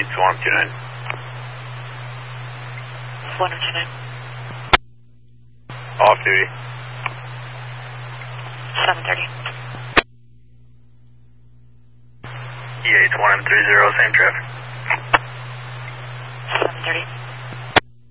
It's 1029. 1029. Off duty. 730. EH1M30, same traffic. 730.